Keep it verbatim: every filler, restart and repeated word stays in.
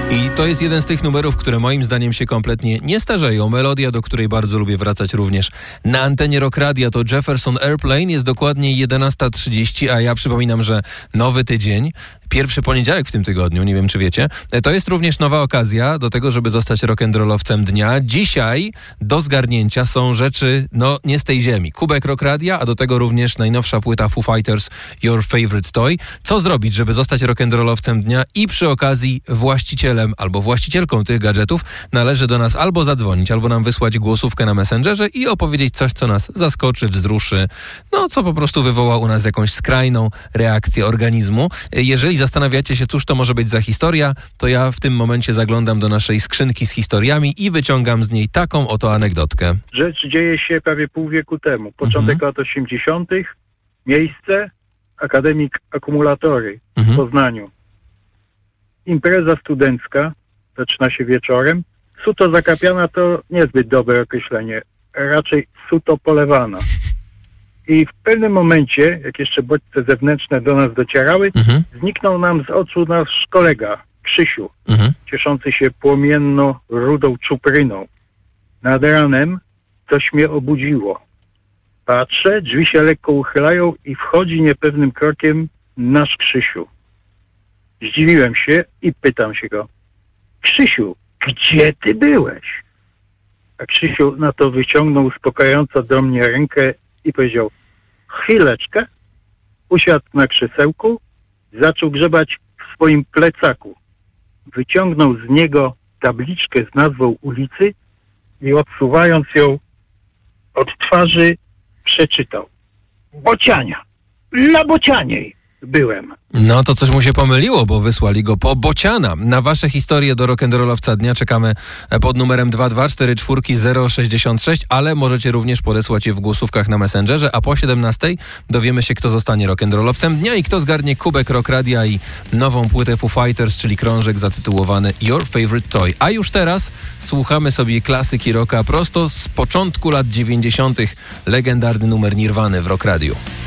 I to jest jeden z tych numerów, które moim zdaniem się kompletnie nie starzeją. Melodia, do której bardzo lubię wracać również na antenie Rock Radia, to Jefferson Airplane. Jest dokładnie jedenasta trzydzieści, a ja przypominam, że nowy tydzień, pierwszy poniedziałek w tym tygodniu, nie wiem czy wiecie, to jest również nowa okazja do tego, żeby zostać rock'n'rollowcem dnia. Dzisiaj do zgarnięcia są rzeczy, no nie z tej ziemi. Kubek Rock Radia, a do tego również najnowsza płyta Foo Fighters, Your Favorite Toy. Co zrobić, żeby zostać rock'n'rollowcem dnia i przy okazji właścicielem albo właścicielką tych gadżetów? Należy do nas albo zadzwonić, albo nam wysłać głosówkę na Messengerze i opowiedzieć coś, co nas zaskoczy, wzruszy, no co po prostu wywoła u nas jakąś skrajną reakcję organizmu. Jeżeli zastanawiacie się, cóż to może być za historia, to ja w tym momencie zaglądam do naszej skrzynki z historiami i wyciągam z niej taką oto anegdotkę. Rzecz dzieje się prawie pół wieku temu. Początek mhm. lat osiemdziesiątych. Miejsce Akademik Akumulatory mhm. w Poznaniu. Impreza studencka zaczyna się wieczorem. Suto zakapiana to niezbyt dobre określenie. Raczej suto polewana. I w pewnym momencie, jak jeszcze bodźce zewnętrzne do nas docierały, mhm. zniknął nam z oczu nasz kolega, Krzysiu, mhm. cieszący się płomienno-rudą czupryną. Nad ranem coś mnie obudziło. Patrzę, drzwi się lekko uchylają i wchodzi niepewnym krokiem nasz Krzysiu. Zdziwiłem się i pytam się go: Krzysiu, gdzie ty byłeś? A Krzysiu na to wyciągnął uspokajająco do mnie rękę i powiedział: chwileczkę. Usiadł na krzesełku, zaczął grzebać w swoim plecaku. Wyciągnął z niego tabliczkę z nazwą ulicy i odsuwając ją od twarzy przeczytał: Bociania. Na Bocianiej byłem. No to coś mu się pomyliło, bo wysłali go po Bociana. Na wasze historie do rock'n'rollowca dnia czekamy pod numerem dwa dwa cztery cztery zero sześćdziesiąt sześć, ale możecie również podesłać je w głosówkach na Messengerze, a po siedemnastej dowiemy się, kto zostanie rock'n'rollowcem dnia i kto zgarnie kubek Rock Radia i nową płytę Foo Fighters, czyli krążek zatytułowany Your Favorite Toy. A już teraz słuchamy sobie klasyki rocka prosto z początku lat dziewięćdziesiątych. Legendarny numer Nirwany w Rock Radio.